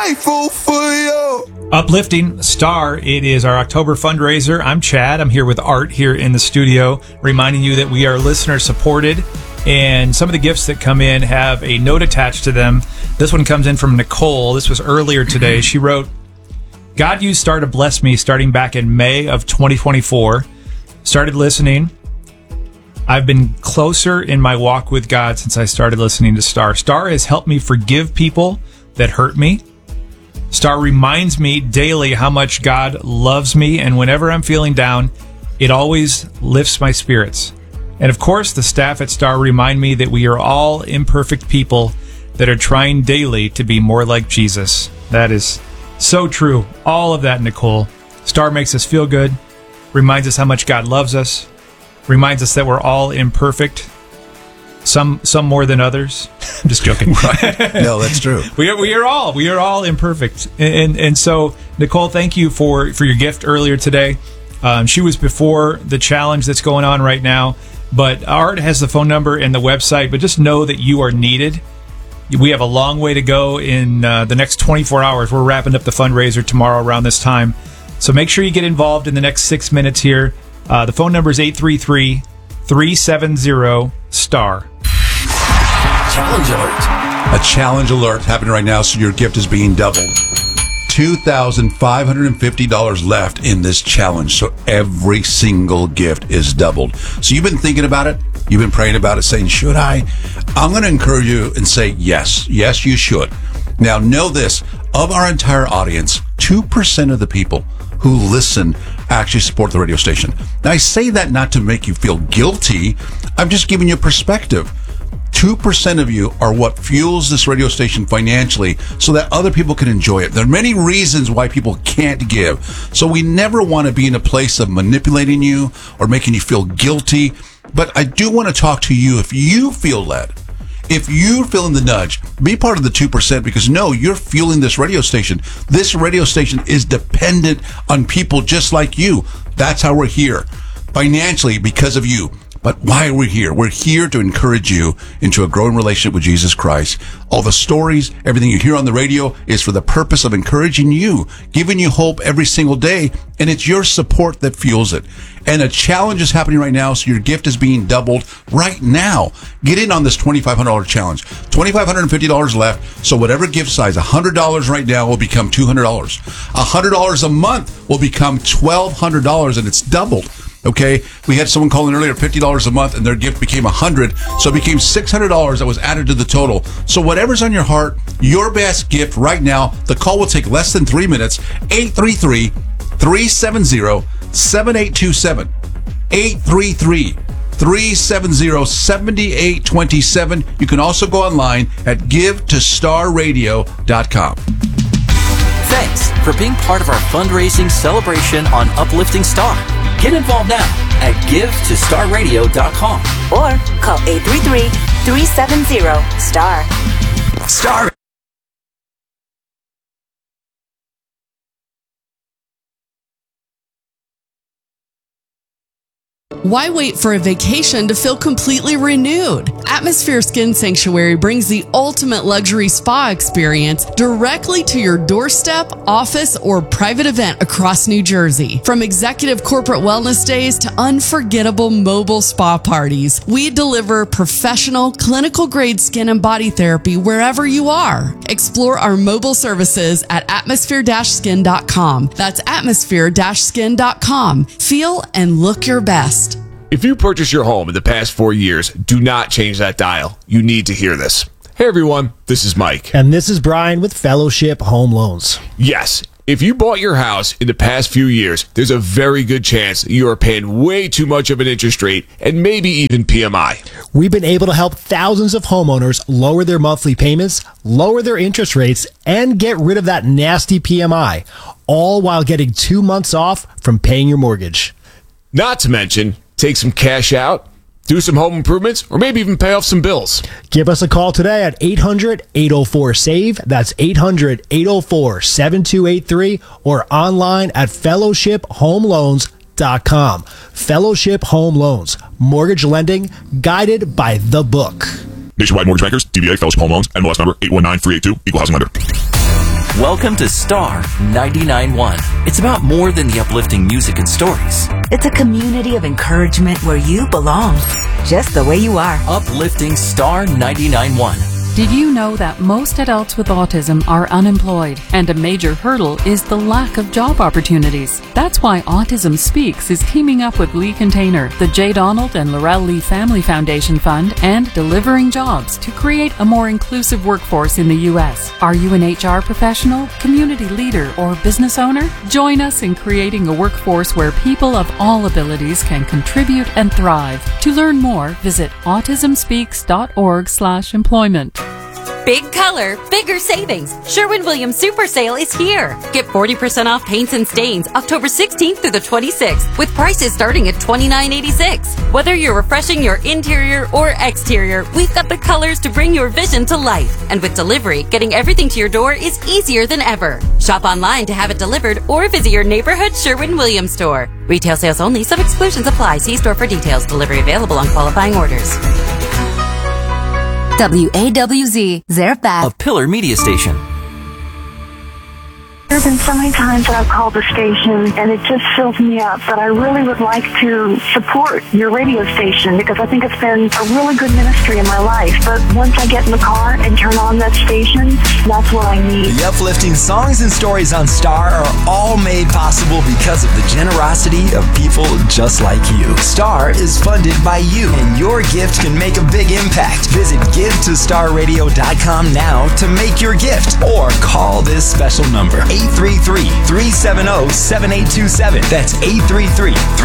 grateful for you. Uplifting Star, it is our October fundraiser. I'm Chad. I'm here with Art here in the studio, reminding you that we are listener supported, and some of the gifts that come in have a note attached to them. This one comes in from Nicole. This was earlier today. She wrote, God used Star to bless me starting back in May of 2024. Started listening. I've been closer in my walk with God since I started listening to Star. Star has helped me forgive people that hurt me. Star reminds me daily how much God loves me, and whenever I'm feeling down, it always lifts my spirits. And of course, the staff at Star remind me that we are all imperfect people that are trying daily to be more like Jesus. That is so true. All of that, Nicole. Star makes us feel good, reminds us how much God loves us, reminds us that we're all imperfect. Some more than others. I'm just joking. Right. No, that's true. We are all imperfect. And so, Nicole, thank you for your gift earlier today. She was before the challenge that's going on right now. But Art has the phone number and the website. But just know that you are needed. We have a long way to go in the next 24 hours. We're wrapping up the fundraiser tomorrow around this time. So make sure you get involved in the next 6 minutes here. The phone number is 833-370-STAR. Challenge alert. A challenge alert happening right now, so your gift is being doubled. $2,550 left in this challenge, so every single gift is doubled. So you've been thinking about it, you've been praying about it, saying, should I? I'm going to encourage you and say, yes, you should. Now, know this, of our entire audience, 2% of the people who listen actually support the radio station. Now, I say that not to make you feel guilty. I'm just giving you a perspective. 2% of you are what fuels this radio station financially so that other people can enjoy it. There are many reasons why people can't give. So we never want to be in a place of manipulating you or making you feel guilty. But I do want to talk to you if you feel led. If you're feeling the nudge, be part of the 2% because no, you're fueling this radio station. This radio station is dependent on people just like you. That's how we're here. Financially, because of you. But why are we here? We're here to encourage you into a growing relationship with Jesus Christ. All the stories, everything you hear on the radio is for the purpose of encouraging you, giving you hope every single day, and it's your support that fuels it. And a challenge is happening right now, so your gift is being doubled right now. Get in on this $2,500 challenge. $2,550 left, so whatever gift size, $100 right now will become $200. $100 a month will become $1,200, and it's doubled. Okay, we had someone call in earlier, $50 a month, and their gift became $100, so it became $600 that was added to the total. So whatever's on your heart, your best gift right now, the call will take less than 3 minutes, 833-370-7827, 833-370-7827. You can also go online at givetostarradio.com. Thanks for being part of our fundraising celebration on Uplifting Star. Get involved now at givetostarradio.com or call 833-370-STAR. Star. Why wait for a vacation to feel completely renewed? Atmosphere Skin Sanctuary brings the ultimate luxury spa experience directly to your doorstep, office, or private event across New Jersey. From executive corporate wellness days to unforgettable mobile spa parties, we deliver professional, clinical-grade skin and body therapy wherever you are. Explore our mobile services at atmosphere-skin.com. That's atmosphere-skin.com. Feel and look your best. If you purchased your home in the past 4 years, do not change that dial. You need to hear this. Hey everyone, this is Mike. And this is Brian with Fellowship Home Loans. Yes, if you bought your house in the past few years, there's a very good chance that you are paying way too much of an interest rate and maybe even PMI. We've been able to help thousands of homeowners lower their monthly payments, lower their interest rates, and get rid of that nasty PMI, all while getting 2 months off from paying your mortgage. Not to mention, take some cash out, do some home improvements, or maybe even pay off some bills. Give us a call today at 800-804-SAVE. That's 800-804-7283 or online at fellowshiphomeloans.com. Fellowship Home Loans. Mortgage lending guided by the book. Nationwide Mortgage Bankers, DBA Fellowship Home Loans, NMLS number 819382, Equal Housing Lender. Welcome to Star 99.1. It's about more than the uplifting music and stories. It's a community of encouragement where you belong, just the way you are. Uplifting Star 99.1. Did you know that most adults with autism are unemployed, and a major hurdle is the lack of job opportunities? That's why Autism Speaks is teaming up with Lee Container, the J. Donald and Laurel Lee Family Foundation Fund, and Delivering Jobs to create a more inclusive workforce in the U.S. Are you an HR professional, community leader, or business owner? Join us in creating a workforce where people of all abilities can contribute and thrive. To learn more, visit autismspeaks.org/employment. Big color, bigger savings. Sherwin-Williams Super Sale is here. Get 40% off paints and stains October 16th through the 26th with prices starting at $29.86. Whether you're refreshing your interior or exterior, we've got the colors to bring your vision to life. And with delivery, getting everything to your door is easier than ever. Shop online to have it delivered or visit your neighborhood Sherwin-Williams store. Retail sales only. Some exclusions apply. See store for details. Delivery available on qualifying orders. WAWZ, Zarephath. A Pillar Media Station. There have been so many times that I've called the station, and it just fills me up. But I really would like to support your radio station because I think it's been a really good ministry in my life. But once I get in the car and turn on that station, that's what I need. The uplifting songs and stories on Star are all made possible because of the generosity of people just like you. Star is funded by you, and your gift can make a big impact. Visit GiveToStarRadio.com now to make your gift, or call this special number, 833-370-7827. That's 833-370-7827.